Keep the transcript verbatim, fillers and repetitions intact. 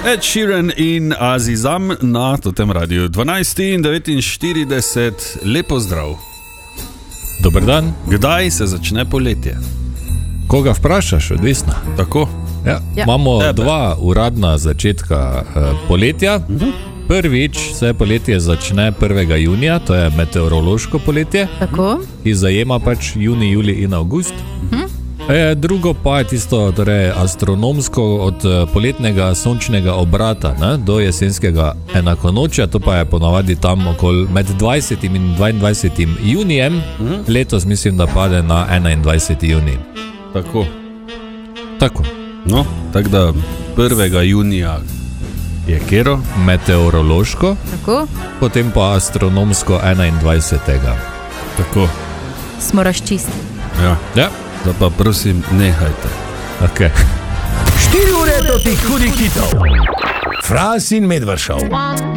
Ed Sheeran in Azizam na tem radiju. dvanajst in devetinštirideset, lepo zdrav. Dober dan. Kdaj se začne poletje? Koga vprašaš, odvisno. Tako? Ja. Ja. Imamo Tebe. dva uradna začetka uh, poletja. Uh-huh. Prvič se poletje začne prvega junija, to je meteorološko poletje, Tako. ki zajema pač junij, julij in avgust. Uh-huh. E, drugo pa je tisto torej, astronomsko od uh, poletnega sončnega obrata, ne, do jesenskega enakonočja, to pa je ponavadi tam okoli med dvajsetim in dvaindvajsetim junijem, uh-huh. letos mislim, da pade na enaindvajseti junij. Tako. Tako. No, tako da prvega junija je kero? Meteorološko, Tako. potem pa astronomsko enaindvajsetega. Tako. Smo razčistili. Ja. Ja, Da pa prosim, nehajte. ok. štiri ure do teh hudih hitov. Fras in Medved Show.